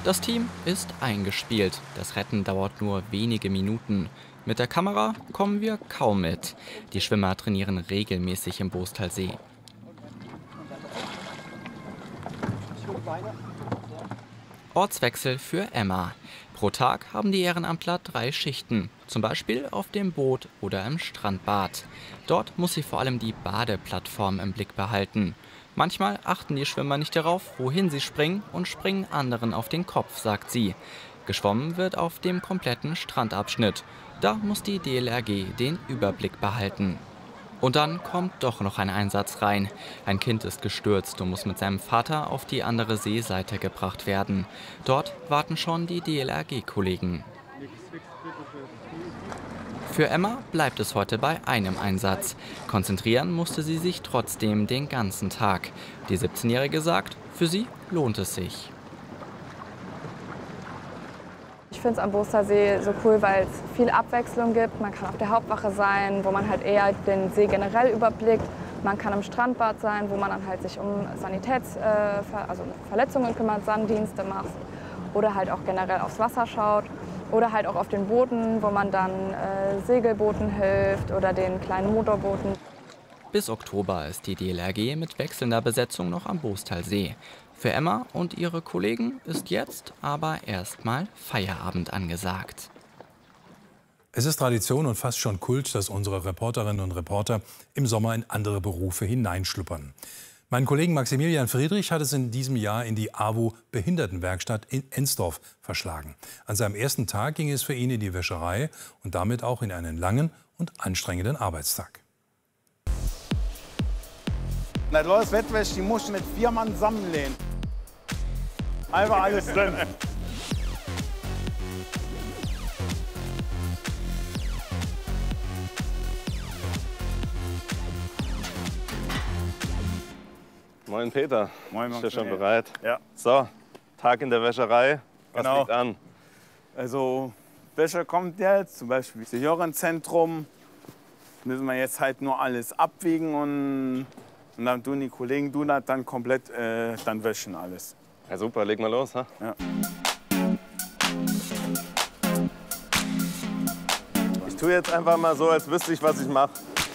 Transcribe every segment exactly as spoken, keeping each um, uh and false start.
Das Team ist eingespielt. Das Retten dauert nur wenige Minuten. Mit der Kamera kommen wir kaum mit. Die Schwimmer trainieren regelmäßig im Boostalsee. Ortswechsel für Emma. Pro Tag haben die Ehrenamtler drei Schichten, zum Beispiel auf dem Boot oder im Strandbad. Dort muss sie vor allem die Badeplattform im Blick behalten. Manchmal achten die Schwimmer nicht darauf, wohin sie springen und springen anderen auf den Kopf, sagt sie. Geschwommen wird auf dem kompletten Strandabschnitt. Da muss die D L R G den Überblick behalten. Und dann kommt doch noch ein Einsatz rein. Ein Kind ist gestürzt und muss mit seinem Vater auf die andere Seeseite gebracht werden. Dort warten schon die D L R G-Kollegen. Für Emma bleibt es heute bei einem Einsatz. Konzentrieren musste sie sich trotzdem den ganzen Tag. Die siebzehnjährige sagt, für sie lohnt es sich. Ich finde es am Boostalsee so cool, weil es viel Abwechslung gibt. Man kann auf der Hauptwache sein, wo man halt eher den See generell überblickt. Man kann im Strandbad sein, wo man dann halt sich um Sanitäts-, äh, also Verletzungen kümmert, Sanddienste macht. Oder halt auch generell aufs Wasser schaut. Oder halt auch auf den Booten, wo man dann äh, Segelbooten hilft oder den kleinen Motorbooten. Bis Oktober ist die D L R G mit wechselnder Besetzung noch am Boostalsee. Für Emma und ihre Kollegen ist jetzt aber erstmal Feierabend angesagt. Es ist Tradition und fast schon Kult, dass unsere Reporterinnen und Reporter im Sommer in andere Berufe hineinschnuppern. Mein Kollegen Maximilian Friedrich hat es in diesem Jahr in die A W O-Behindertenwerkstatt in Ensdorf verschlagen. An seinem ersten Tag ging es für ihn in die Wäscherei und damit auch in einen langen und anstrengenden Arbeitstag. Na, du hast Wettwäsche, die musst du mit vier Mann zusammenlehnen. Einfach alles drin. Moin Peter, Moin, ist ja schon Maximilian. bereit? Ja. So, Tag in der Wäscherei, was Genau. liegt an? Also, Wäsche kommt jetzt, zum Beispiel Seniorenzentrum. Müssen wir jetzt halt nur alles abwiegen und, und dann tun die Kollegen tun das dann komplett, äh, dann wäschen alles. Ja super, leg mal los. Ha? Ja. Ich tue jetzt einfach mal so, als wüsste ich, was ich mache.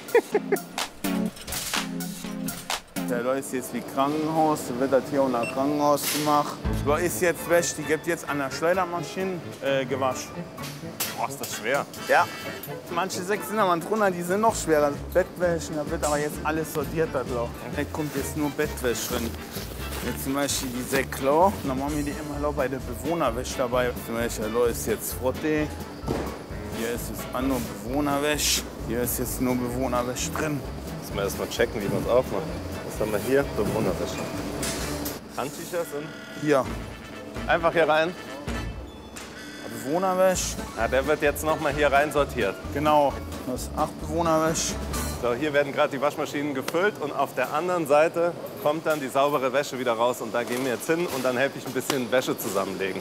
Der Leute ist jetzt wie Krankenhaus, da wird das hier unter Krankenhaus gemacht. Da ist jetzt Wäsche, die gibt jetzt an der Schleudermaschine äh, gewaschen. Boah, ist das schwer. Ja, manche sechs sind aber drunter, die sind noch schwerer. Bettwäsche, da wird aber jetzt alles sortiert da drauf. Da kommt jetzt nur Bettwäsche drin. Jetzt zum Beispiel die Säcklau, dann machen wir die immer bei der Bewohnerwäsche dabei. Zum Beispiel da ist jetzt Frotte, hier ist es auch nur Bewohnerwäsche, hier ist jetzt nur Bewohnerwäsche drin. Müssen wir erst mal checken, wie man es aufmacht. Was haben wir hier? Bewohnerwäsche. Handtücher sind Hier, einfach hier rein. Bewohnerwäsche, Ja, der wird jetzt noch mal hier rein sortiert. genau. Das ist acht Bewohnerwäsche. So, hier werden gerade die Waschmaschinen gefüllt und auf der anderen Seite kommt dann die saubere Wäsche wieder raus. Und da gehen wir jetzt hin und dann helfe ich ein bisschen Wäsche zusammenlegen.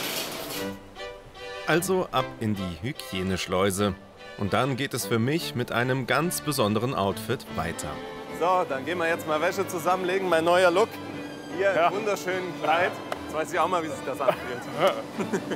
Also ab in die Hygieneschleuse. Und dann geht es für mich mit einem ganz besonderen Outfit weiter. So, dann gehen wir jetzt mal Wäsche zusammenlegen. Mein neuer Look. Hier Ja. im wunderschönen Kleid. Jetzt weiß ich auch mal, wie sich das anfühlt.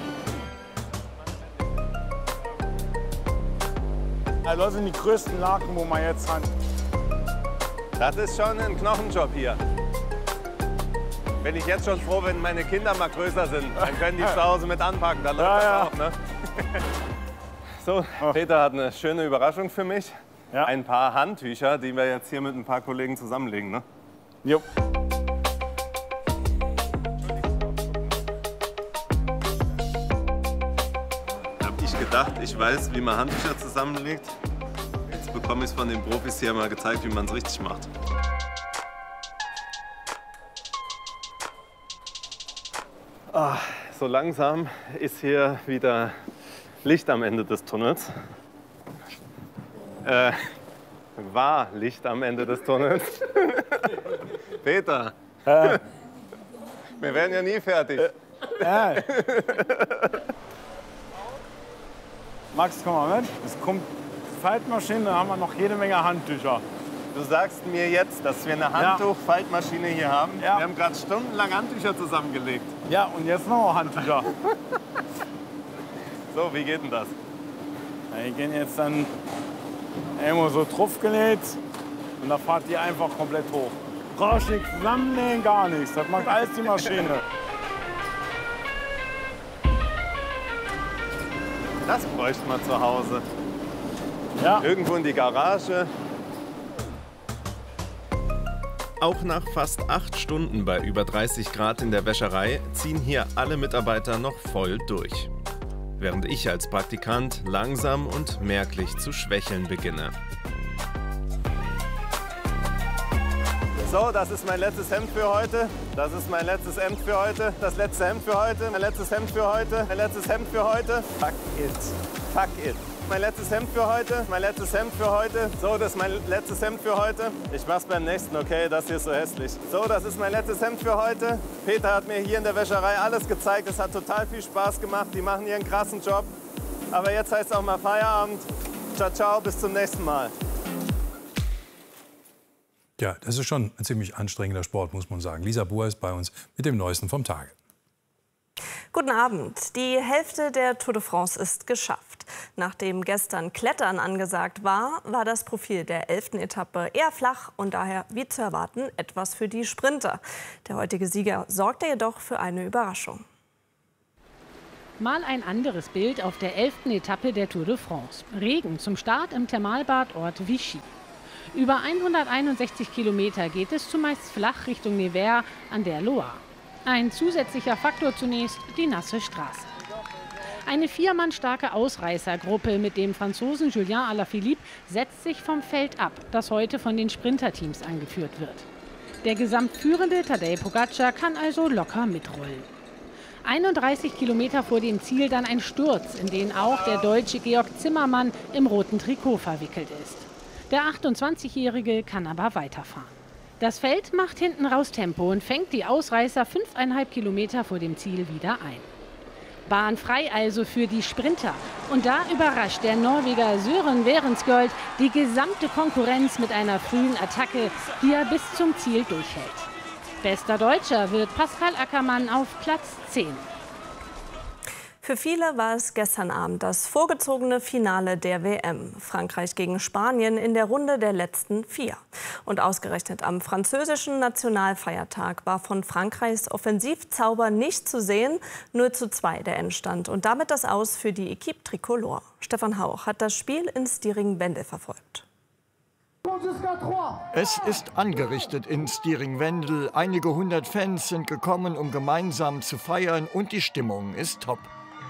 Also das sind die größten Laken, wo man jetzt hat. Das ist schon ein Knochenjob hier. Bin ich jetzt schon froh, wenn meine Kinder mal größer sind. Dann können die zu Hause mit anpacken. Dann läuft Ja, das ja. auch, ne? So, Peter hat eine schöne Überraschung für mich. Ja. Ein paar Handtücher, die wir jetzt hier mit ein paar Kollegen zusammenlegen, ne? Jo. Hab ich gedacht, ich weiß, wie man Handtücher zusammenlegt. Jetzt bekomme ich es von den Profis hier mal gezeigt, wie man es richtig macht. Ah, so langsam ist hier wieder Licht am Ende des Tunnels. Äh, war Licht am Ende des Tunnels. Peter, Äh, wir werden ja nie fertig. äh. Max, komm mal mit. Es kommt Faltmaschine, da haben wir noch jede Menge Handtücher. Du sagst mir jetzt, dass wir eine Handtuchfaltmaschine hier haben. Ja. Wir haben gerade stundenlang Handtücher zusammengelegt. Ja, und jetzt noch Handtücher. So, wie geht denn das? Ja, die gehen jetzt dann irgendwo so draufgelegt und da fahrt die einfach komplett hoch. Brauchst nichts zusammennähen, gar nichts. Das macht alles die Maschine. Das bräuchte man zu Hause. Ja. Irgendwo in die Garage. Auch nach fast acht Stunden bei über dreißig Grad in der Wäscherei ziehen hier alle Mitarbeiter noch voll durch. Während ich als Praktikant langsam und merklich zu schwächeln beginne. So, das ist mein letztes Hemd für heute. Das ist mein letztes Hemd für heute. Das letzte Hemd für heute. Mein letztes Hemd für heute. Mein letztes Hemd für heute. Fuck it. Fuck it. Mein letztes Hemd für heute. Mein letztes Hemd für heute. So, das ist mein letztes Hemd für heute. Ich mach's beim nächsten, okay? Das hier ist so hässlich. So, das ist mein letztes Hemd für heute. Peter hat mir hier in der Wäscherei alles gezeigt. Es hat total viel Spaß gemacht. Die machen hier einen krassen Job. Aber jetzt heißt es auch mal Feierabend. Ciao, ciao, bis zum nächsten Mal. Ja, das ist schon ein ziemlich anstrengender Sport, muss man sagen. Lisa Buhr ist bei uns mit dem Neuesten vom Tage. Guten Abend. Die Hälfte der Tour de France ist geschafft. Nachdem gestern Klettern angesagt war, war das Profil der elften Etappe eher flach und daher, wie zu erwarten, etwas für die Sprinter. Der heutige Sieger sorgte jedoch für eine Überraschung. Mal ein anderes Bild auf der elften Etappe der Tour de France. Regen zum Start im Thermalbadort Vichy. Über hunderteinundsechzig Kilometer geht es zumeist flach Richtung Nevers an der Loire. Ein zusätzlicher Faktor zunächst die nasse Straße. Eine vier Mann starke Ausreißergruppe mit dem Franzosen Julien Alaphilippe setzt sich vom Feld ab, das heute von den Sprinterteams angeführt wird. Der gesamtführende Tadej Pogacar kann also locker mitrollen. einunddreißig Kilometer vor dem Ziel dann ein Sturz, in den auch der Deutsche Georg Zimmermann im roten Trikot verwickelt ist. Der achtundzwanzigjährige kann aber weiterfahren. Das Feld macht hinten raus Tempo und fängt die Ausreißer fünfeinhalb Kilometer vor dem Ziel wieder ein. Bahn frei also für die Sprinter. Und da überrascht der Norweger Søren Werenskjold die gesamte Konkurrenz mit einer frühen Attacke, die er bis zum Ziel durchhält. Bester Deutscher wird Pascal Ackermann auf Platz zehn. Für viele war es gestern Abend das vorgezogene Finale der W M. Frankreich gegen Spanien in der Runde der letzten vier. Und ausgerechnet am französischen Nationalfeiertag war von Frankreichs Offensivzauber nicht zu sehen, null zu zwei der Endstand. Und damit das Aus für die Equipe Tricolore. Stefan Hauch hat das Spiel in Stiring-Wendel verfolgt. Es ist angerichtet in Stiring-Wendel. Einige hundert Fans sind gekommen, um gemeinsam zu feiern, und die Stimmung ist top.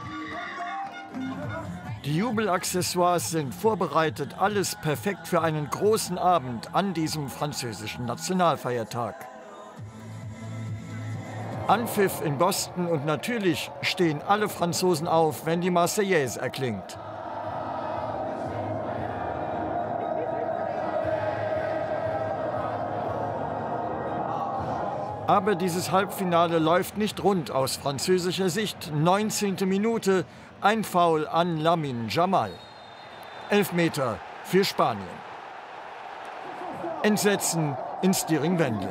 Die Jubelaccessoires sind vorbereitet, alles perfekt für einen großen Abend an diesem französischen Nationalfeiertag. Anpfiff in Boston und natürlich stehen alle Franzosen auf, wenn die Marseillaise erklingt. Aber dieses Halbfinale läuft nicht rund aus französischer Sicht. neunzehnte Minute, ein Foul an Lamine Jamal. Elfmeter für Spanien. Entsetzen in Stiring-Wendel.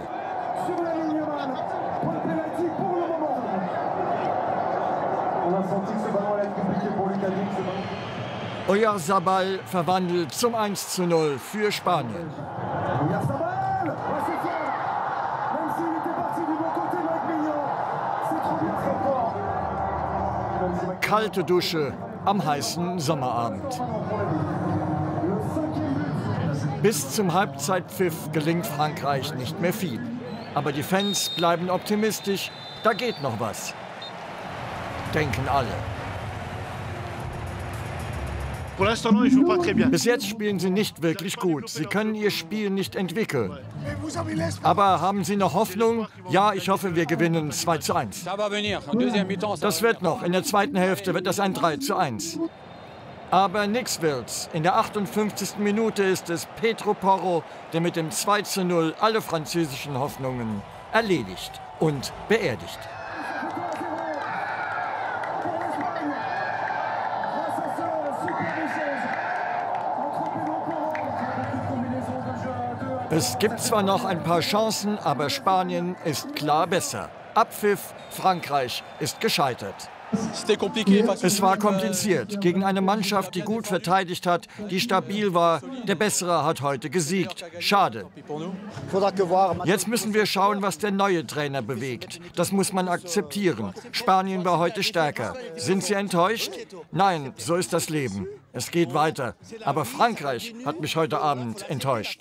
Oyarzabal verwandelt zum eins zu null für Spanien. Kalte Dusche am heißen Sommerabend. Bis zum Halbzeitpfiff gelingt Frankreich nicht mehr viel. Aber die Fans bleiben optimistisch, da geht noch was. Denken alle. Bis jetzt spielen sie nicht wirklich gut. Sie können ihr Spiel nicht entwickeln. Aber haben Sie noch Hoffnung? Ja, ich hoffe, wir gewinnen zwei zu eins. Das wird noch. In der zweiten Hälfte wird das ein drei zu eins. Aber nix wird's. In der achtundfünfzigsten Minute ist es Pedro Porro, der mit dem zwei zu null alle französischen Hoffnungen erledigt und beerdigt. Es gibt zwar noch ein paar Chancen, aber Spanien ist klar besser. Abpfiff, Frankreich ist gescheitert. Es war kompliziert. Gegen eine Mannschaft, die gut verteidigt hat, die stabil war. Der Bessere hat heute gesiegt. Schade. Jetzt müssen wir schauen, was der neue Trainer bewegt. Das muss man akzeptieren. Spanien war heute stärker. Sind Sie enttäuscht? Nein, so ist das Leben. Es geht weiter. Aber Frankreich hat mich heute Abend enttäuscht.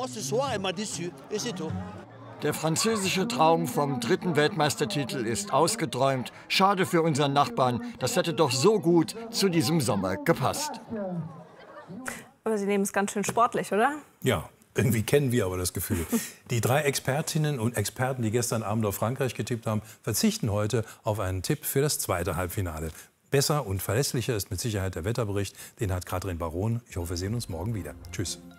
Der französische Traum vom dritten Weltmeistertitel ist ausgeträumt. Schade für unseren Nachbarn. Das hätte doch so gut zu diesem Sommer gepasst. Aber Sie nehmen es ganz schön sportlich, oder? Ja, irgendwie kennen wir aber das Gefühl. Die drei Expertinnen und Experten, die gestern Abend auf Frankreich getippt haben, verzichten heute auf einen Tipp für das zweite Halbfinale. Besser und verlässlicher ist mit Sicherheit der Wetterbericht. Den hat Katrin Baron. Ich hoffe, wir sehen uns morgen wieder. Tschüss.